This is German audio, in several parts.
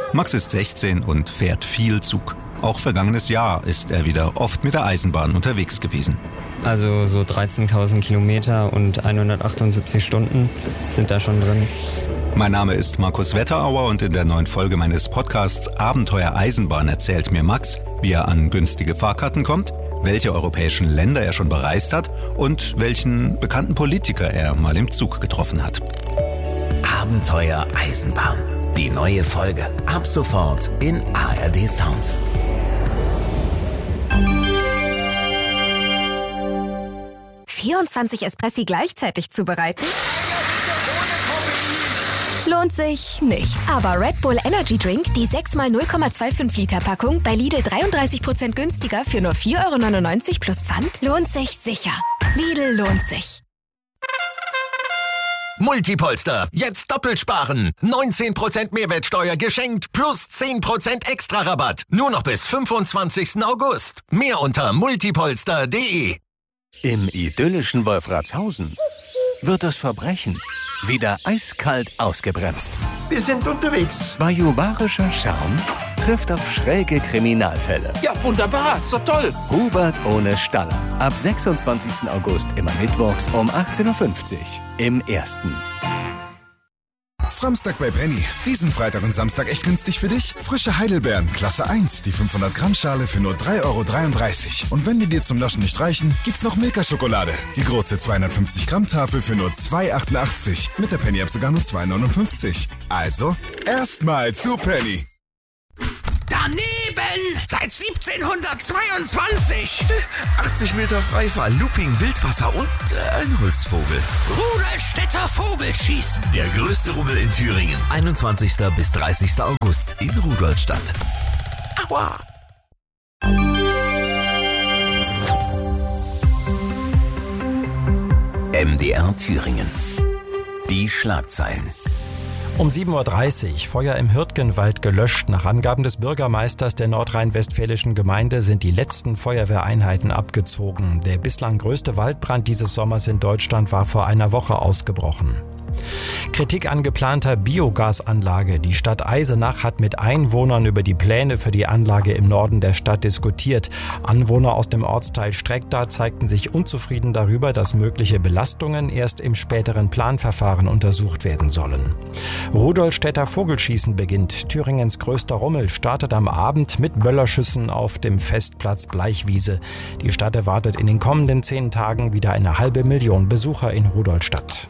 Max ist 16 und fährt viel Zug. Auch vergangenes Jahr ist er wieder oft mit der Eisenbahn unterwegs gewesen. Also so 13.000 Kilometer und 178 Stunden sind da schon drin. Mein Name ist Markus Wetterauer und in der neuen Folge meines Podcasts Abenteuer Eisenbahn erzählt mir Max, wie er an günstige Fahrkarten kommt, welche europäischen Länder er schon bereist hat und welchen bekannten Politiker er mal im Zug getroffen hat. Abenteuer Eisenbahn. Die neue Folge ab sofort in ARD Sounds. ...24 Espressi gleichzeitig zubereiten? Lohnt sich nicht. Aber Red Bull Energy Drink, die 6x0,25 Liter Packung, bei Lidl 33% günstiger für nur 4,99 € plus Pfand, lohnt sich sicher. Lidl lohnt sich. Multipolster, jetzt doppelt sparen. 19% Mehrwertsteuer geschenkt plus 10% extra Rabatt. Nur noch bis 25. August. Mehr unter multipolster.de. Im idyllischen Wolfratshausen wird das Verbrechen wieder eiskalt ausgebremst. Wir sind unterwegs. Bajuwarischer Charme trifft auf schräge Kriminalfälle. Ja, wunderbar, so toll. Hubert ohne Staller. Ab 26. August immer mittwochs um 18.50 Uhr im Ersten. Framstag bei Penny. Diesen Freitag und Samstag echt günstig für dich? Frische Heidelbeeren, Klasse 1, die 500 Gramm Schale für nur 3,33 €. Und wenn die dir zum Naschen nicht reichen, gibt's noch Milka-Schokolade. Die große 250 Gramm Tafel für nur 2,88 €. Mit der Penny-App sogar nur 2,59 €. Also, erstmal zu Penny. Daneben! Seit 1722! 80 Meter Freifall, Looping, Wildwasser und ein Holzvogel. Rudolstädter Vogelschießen. Der größte Rummel in Thüringen. 21. bis 30. August in Rudolstadt. Aua! MDR Thüringen. Die Schlagzeilen. Um 7.30 Uhr, Feuer im Hürtgenwald gelöscht. Nach Angaben des Bürgermeisters der nordrhein-westfälischen Gemeinde sind die letzten Feuerwehreinheiten abgezogen. Der bislang größte Waldbrand dieses Sommers in Deutschland war vor einer Woche ausgebrochen. Kritik an geplanter Biogasanlage. Die Stadt Eisenach hat mit Einwohnern über die Pläne für die Anlage im Norden der Stadt diskutiert. Anwohner aus dem Ortsteil Streckda zeigten sich unzufrieden darüber, dass mögliche Belastungen erst im späteren Planverfahren untersucht werden sollen. Rudolstädter Vogelschießen beginnt. Thüringens größter Rummel startet am Abend mit Böllerschüssen auf dem Festplatz Bleichwiese. Die Stadt erwartet in den kommenden 10 Tagen wieder 500.000 Besucher in Rudolstadt.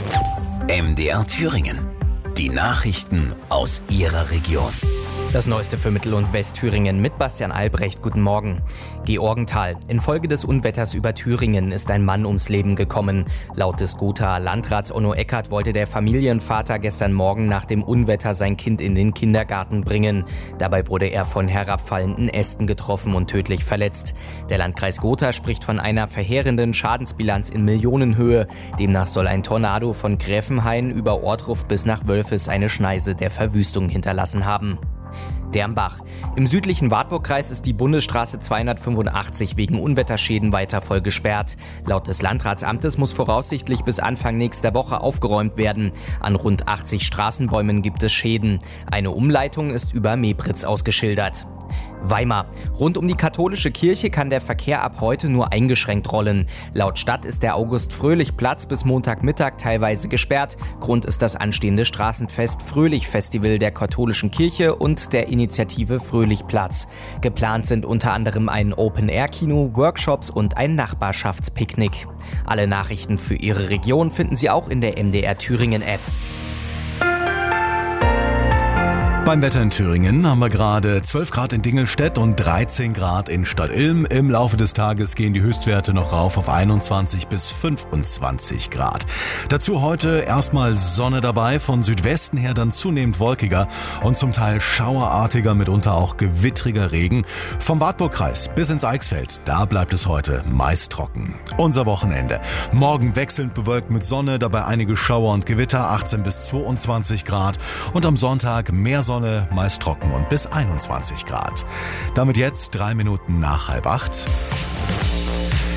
MDR Thüringen. Die Nachrichten aus Ihrer Region. Das Neueste für Mittel- und Westthüringen mit Bastian Albrecht. Guten Morgen. Georgenthal. Infolge des Unwetters über Thüringen ist ein Mann ums Leben gekommen. Laut des Gothaer Landrats Onno Eckert wollte der Familienvater gestern Morgen nach dem Unwetter sein Kind in den Kindergarten bringen. Dabei wurde er von herabfallenden Ästen getroffen und tödlich verletzt. Der Landkreis Gotha spricht von einer verheerenden Schadensbilanz in Millionenhöhe. Demnach soll ein Tornado von Gräfenhain über Ortruf bis nach Wölfes eine Schneise der Verwüstung hinterlassen haben. Dernbach. Im südlichen Wartburgkreis ist die Bundesstraße 285 wegen Unwetterschäden weiter voll gesperrt. Laut des Landratsamtes muss voraussichtlich bis Anfang nächster Woche aufgeräumt werden. An rund 80 Straßenbäumen gibt es Schäden. Eine Umleitung ist über Mebritz ausgeschildert. Weimar. Rund um die katholische Kirche kann der Verkehr ab heute nur eingeschränkt rollen. Laut Stadt ist der August-Fröhlich-Platz bis Montagmittag teilweise gesperrt. Grund ist das anstehende Straßenfest Fröhlich-Festival der katholischen Kirche und der Initiative Fröhlich-Platz. Geplant sind unter anderem ein Open-Air-Kino, Workshops und ein Nachbarschaftspicknick. Alle Nachrichten für Ihre Region finden Sie auch in der MDR Thüringen-App. Beim Wetter in Thüringen haben wir gerade 12 Grad in Dingelstedt und 13 Grad in Stadtilm. Im Laufe des Tages gehen die Höchstwerte noch rauf auf 21 bis 25 Grad. Dazu heute erstmal Sonne dabei, von Südwesten her dann zunehmend wolkiger und zum Teil schauerartiger, mitunter auch gewittriger Regen. Vom Wartburgkreis bis ins Eichsfeld, da bleibt es heute meist trocken. Unser Wochenende. Morgen wechselnd bewölkt mit Sonne, dabei einige Schauer und Gewitter, 18 bis 22 Grad. Und am Sonntag mehr Sonne, meist trocken und bis 21 Grad. Damit jetzt 3 Minuten nach 7:30.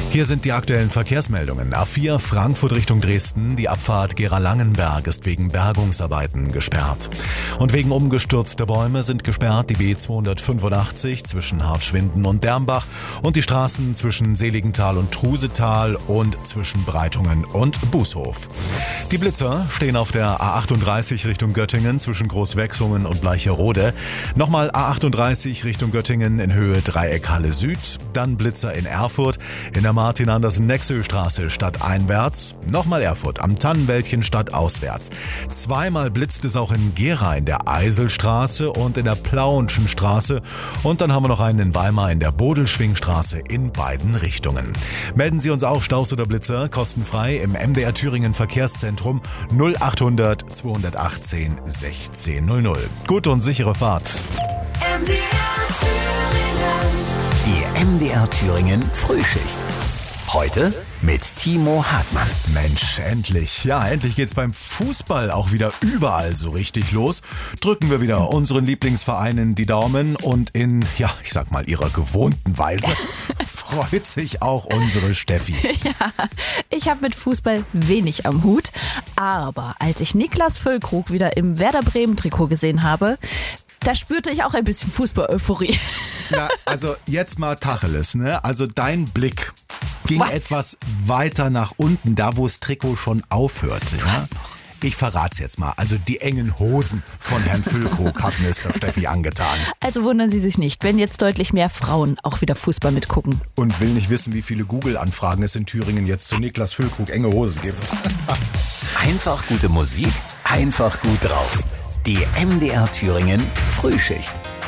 Hier sind die aktuellen Verkehrsmeldungen. A4 Frankfurt Richtung Dresden. Die Abfahrt Gera-Langenberg ist wegen Bergungsarbeiten gesperrt. Und wegen umgestürzter Bäume sind gesperrt die B285 zwischen Hartschwinden und Dermbach und die Straßen zwischen Seligenthal und Trusetal und zwischen Breitungen und Bußhof. Die Blitzer stehen auf der A38 Richtung Göttingen zwischen Großwechsungen und Bleicherode. Nochmal A38 Richtung Göttingen in Höhe Dreieckhalle Süd. Dann Blitzer in Erfurt in der Martin-Andersen-Nexö-Straße stadteinwärts, nochmal Erfurt am Tannenwäldchen stadtauswärts. Zweimal blitzt es auch in Gera in der Eiselstraße und in der Plauenschen Straße und dann haben wir noch einen in Weimar in der Bodelschwingstraße in beiden Richtungen. Melden Sie uns auch Staus oder Blitzer kostenfrei im MDR Thüringen Verkehrszentrum 0800 218 1600. Gute und sichere Fahrt. MDR Thüringen. Die MDR Thüringen Frühschicht. Heute mit Timo Hartmann. Mensch, endlich. Ja, endlich geht's beim Fußball auch wieder überall so richtig los. Drücken wir wieder unseren Lieblingsvereinen die Daumen und in, ja, ich sag mal, ihrer gewohnten Weise freut sich auch unsere Steffi. Ja, ich habe mit Fußball wenig am Hut, aber als ich Niklas Füllkrug wieder im Werder Bremen Trikot gesehen habe, da spürte ich auch ein bisschen Fußball-Euphorie. Na, also jetzt mal Tacheles, ne? Also dein Blick ging etwas weiter nach unten, da wo das Trikot schon aufhörte. Du hast noch. Ich verrat's jetzt mal. Also die engen Hosen von Herrn Füllkrug hatten es der Steffi angetan. Also wundern Sie sich nicht, wenn jetzt deutlich mehr Frauen auch wieder Fußball mitgucken. Und will nicht wissen, wie viele Google-Anfragen es in Thüringen jetzt zu Niklas Füllkrug enge Hose gibt. Einfach gute Musik, einfach gut drauf. Die MDR Thüringen Frühschicht.